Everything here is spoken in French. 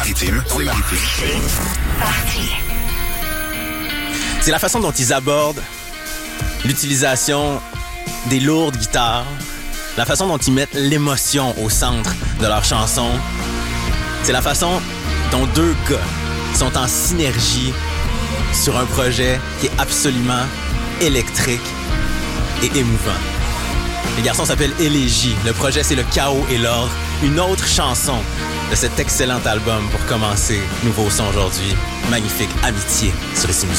Maritime. C'est la façon dont ils abordent l'utilisation des lourdes guitares, la façon dont ils mettent l'émotion au centre de leurs chansons. C'est la façon dont deux gars sont en synergie sur un projet qui est absolument électrique et émouvant. Les garçons s'appellent Élégie. Le projet, c'est Le Chaos et l'Ordre. Une autre chanson de cet excellent album pour commencer. Nouveau son aujourd'hui. Magnifique Amitié sur les Musique.